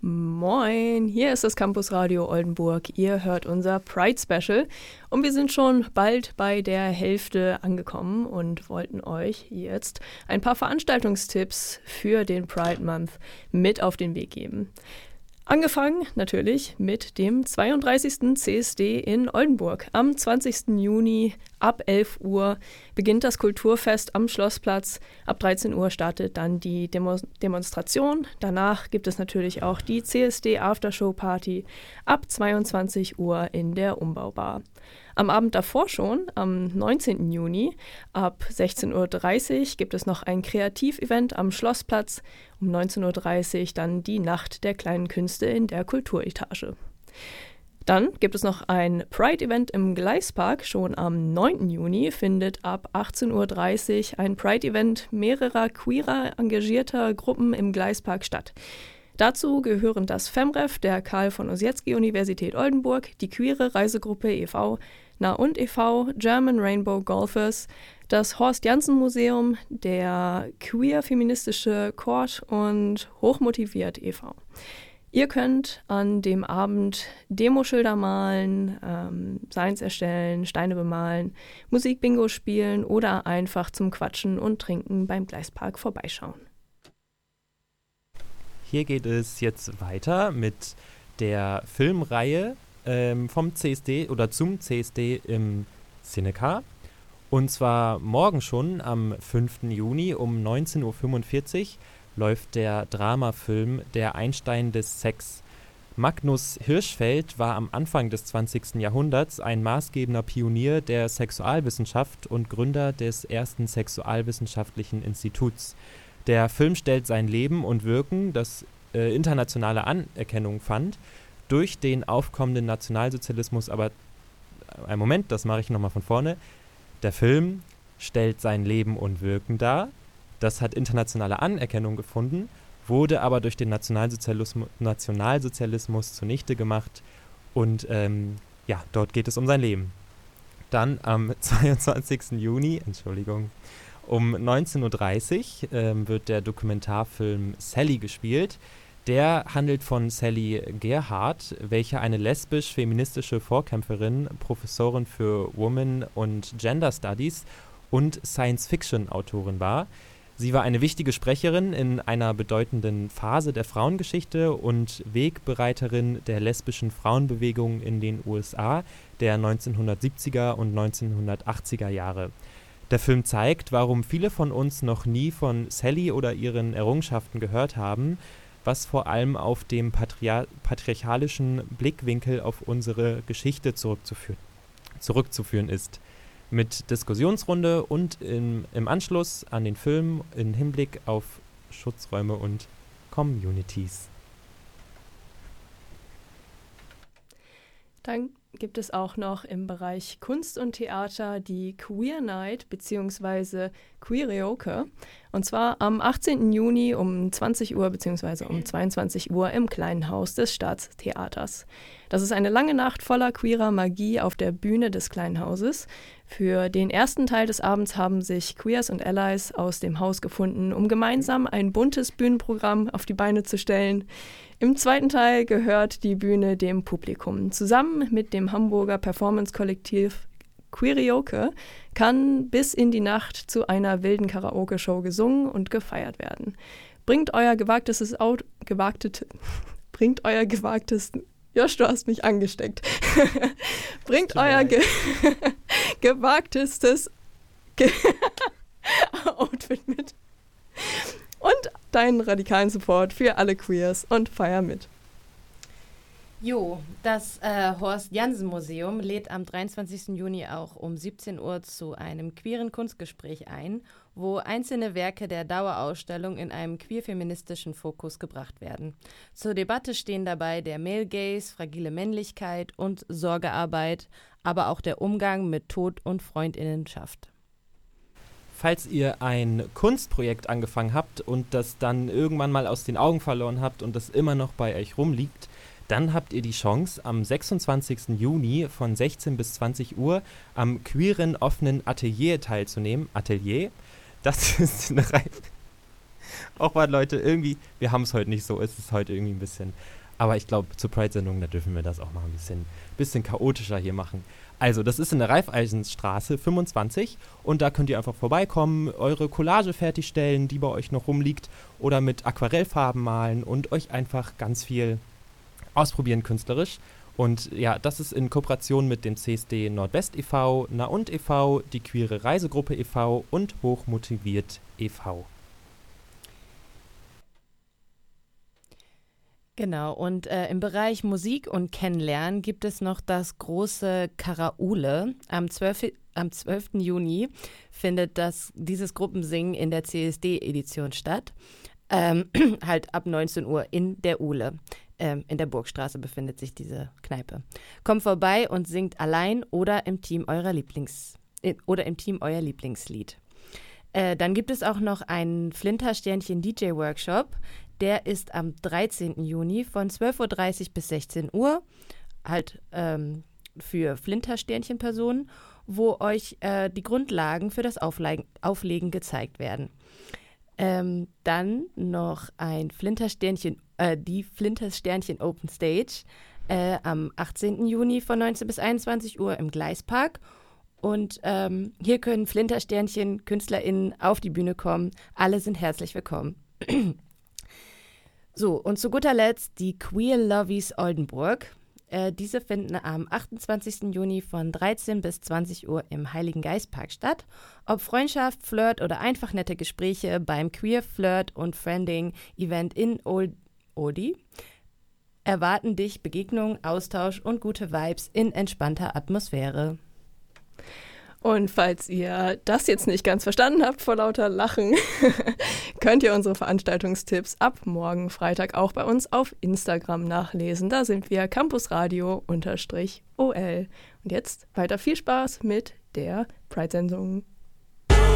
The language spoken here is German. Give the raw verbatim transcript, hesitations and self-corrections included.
Moin, hier ist das Campus Radio Oldenburg. Ihr hört unser Pride Special und wir sind schon bald bei der Hälfte angekommen und wollten euch jetzt ein paar Veranstaltungstipps für den Pride Month mit auf den Weg geben. Angefangen natürlich mit dem zweiunddreißigsten C S D in Oldenburg. Am zwanzigsten Juni ab elf Uhr beginnt das Kulturfest am Schlossplatz. Ab dreizehn Uhr startet dann die Demo- Demonstration. Danach gibt es natürlich auch die C S D Aftershow Party ab zweiundzwanzig Uhr in der Umbaubar. Am Abend davor schon, am neunzehnten Juni, ab sechzehn Uhr dreißig gibt es noch ein Kreativevent am Schlossplatz. Um neunzehn Uhr dreißig dann die Nacht der kleinen Künste in der Kulturetage. Dann gibt es noch ein Pride-Event im Gleispark. Schon am neunten Juni findet ab achtzehn Uhr dreißig ein Pride-Event mehrerer queerer engagierter Gruppen im Gleispark statt. Dazu gehören das FemRef der Karl von Ossietzky Universität Oldenburg, die Queere Reisegruppe e V, Na und e V, German Rainbow Golfers, das Horst Janssen Museum, der queer-feministische Chord und Hochmotiviert e V. Ihr könnt an dem Abend Demoschilder malen, ähm, Signs erstellen, Steine bemalen, Musikbingo spielen oder einfach zum Quatschen und Trinken beim Gleispark vorbeischauen. Hier geht es jetzt weiter mit der Filmreihe ähm, vom C S D oder zum C S D im Cinecar. Und zwar morgen schon am fünften Juni um neunzehn Uhr fünfundvierzig läuft der Dramafilm Der Einstein des Sex. Magnus Hirschfeld war am Anfang des zwanzigsten Jahrhunderts ein maßgebender Pionier der Sexualwissenschaft und Gründer des ersten Sexualwissenschaftlichen Instituts. Der Film stellt sein Leben und Wirken, das äh, internationale Anerkennung fand, durch den aufkommenden Nationalsozialismus, aber äh, einen Moment, das mache ich nochmal von vorne. Der Film stellt sein Leben und Wirken dar, das hat internationale Anerkennung gefunden, wurde aber durch den Nationalsozialismus, Nationalsozialismus zunichte gemacht und ähm, ja, dort geht es um sein Leben. Dann am zweiundzwanzigsten Juni, Entschuldigung, um neunzehn Uhr dreißig ähm, wird der Dokumentarfilm Sally gespielt. Der handelt von Sally Gerhardt, welche eine lesbisch-feministische Vorkämpferin, Professorin für Women und Gender Studies und Science-Fiction-Autorin war. Sie war eine wichtige Sprecherin in einer bedeutenden Phase der Frauengeschichte und Wegbereiterin der lesbischen Frauenbewegung in den U S A der neunzehnhundertsiebziger und neunzehnhundertachtziger Jahre. Der Film zeigt, warum viele von uns noch nie von Sally oder ihren Errungenschaften gehört haben, was vor allem auf dem patria- patriarchalischen Blickwinkel auf unsere Geschichte zurückzuführen, zurückzuführen ist. Mit Diskussionsrunde und im, im Anschluss an den Film im Hinblick auf Schutzräume und Communities. Dann gibt es auch noch im Bereich Kunst und Theater die Queer Night bzw. Queerioke. Und zwar am achtzehnten Juni um zwanzig Uhr bzw. um zweiundzwanzig Uhr im Kleinen Haus des Staatstheaters. Das ist eine lange Nacht voller queerer Magie auf der Bühne des Kleinen Hauses. Für den ersten Teil des Abends haben sich Queers und Allies aus dem Haus gefunden, um gemeinsam ein buntes Bühnenprogramm auf die Beine zu stellen. Im zweiten Teil gehört die Bühne dem Publikum. Zusammen mit dem Hamburger Performance-Kollektiv Queerioke kann bis in die Nacht zu einer wilden Karaoke-Show gesungen und gefeiert werden. Bringt euer gewagtes Auto, gewagtet, bringt euer gewagtes, Josh, du hast mich angesteckt. Bringt euer ge gewagtestes ge Outfit mit. Und deinen radikalen Support für alle Queers und feier mit. Jo, das äh, Horst Janssen Museum lädt am dreiundzwanzigsten Juni auch um siebzehn Uhr zu einem queeren Kunstgespräch ein, wo einzelne Werke der Dauerausstellung in einem queer-feministischen Fokus gebracht werden. Zur Debatte stehen dabei der Male Gaze, fragile Männlichkeit und Sorgearbeit, aber auch der Umgang mit Tod und Freundinnenschaft. Falls ihr ein Kunstprojekt angefangen habt und das dann irgendwann mal aus den Augen verloren habt und das immer noch bei euch rumliegt, dann habt ihr die Chance, am sechsundzwanzigsten Juni von sechzehn bis zwanzig Uhr am queeren offenen Atelier teilzunehmen. Atelier, das ist eine Reihe, Auch mal, Leute, irgendwie, wir haben es heute nicht so, es ist heute irgendwie ein bisschen, aber ich glaube, zur Pride-Sendung, da dürfen wir das auch mal ein bisschen, bisschen chaotischer hier machen. Also, das ist in der Raiffeisenstraße fünfundzwanzig und da könnt ihr einfach vorbeikommen, eure Collage fertigstellen, die bei euch noch rumliegt, oder mit Aquarellfarben malen und euch einfach ganz viel ausprobieren künstlerisch. Und ja, das ist in Kooperation mit dem C S D Nordwest e V, Na und e V, die Queere Reisegruppe e V und Hochmotiviert e V. Genau, und äh, im Bereich Musik und Kennenlernen gibt es noch das große Karaule. Am zwölften Juni findet das, dieses Gruppensingen in der C S D-Edition statt. Ähm, halt ab neunzehn Uhr in der Uhle. Ähm, in der Burgstraße befindet sich diese Kneipe. Kommt vorbei und singt allein oder im Team eurer Lieblings äh, oder im Team euer Lieblingslied. Äh, dann gibt es auch noch einen Flintersternchen-D J-Workshop. Der ist am dreizehnten Juni von zwölf Uhr dreißig bis sechzehn Uhr, halt ähm, für Flintersternchen-Personen, wo euch äh, die Grundlagen für das Auflegen, Auflegen gezeigt werden. Ähm, dann noch ein Flintersternchen, äh, die Flintersternchen Open Stage äh, am achtzehnten Juni von neunzehn bis einundzwanzig Uhr im Gleispark. Und ähm, hier können Flintersternchen KünstlerInnen auf die Bühne kommen. Alle sind herzlich willkommen. So, und zu guter Letzt die Queer Lovies Oldenburg. Äh, diese finden am achtundzwanzigsten Juni von dreizehn bis zwanzig Uhr im Heiligen Geistpark statt. Ob Freundschaft, Flirt oder einfach nette Gespräche beim Queer Flirt und Friending Event in Old Oldie erwarten dich Begegnungen, Austausch und gute Vibes in entspannter Atmosphäre. Und falls ihr das jetzt nicht ganz verstanden habt vor lauter Lachen, könnt ihr unsere Veranstaltungstipps ab morgen Freitag auch bei uns auf Instagram nachlesen. Da sind wir campusradio-ol. Und jetzt weiter viel Spaß mit der Pride-Sendung.